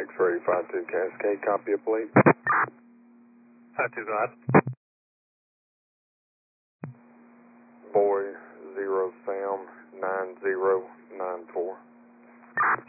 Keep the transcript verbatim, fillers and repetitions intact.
X-ray five two Cascade, copy of plate. five two, go ahead. Boy, zero Sam, nine zero nine four.